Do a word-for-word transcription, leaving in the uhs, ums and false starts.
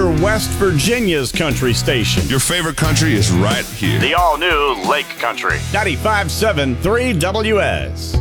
West Virginia's country station. Your favorite country is right here. The all-new Lake Country. ninety-five point seven three W S.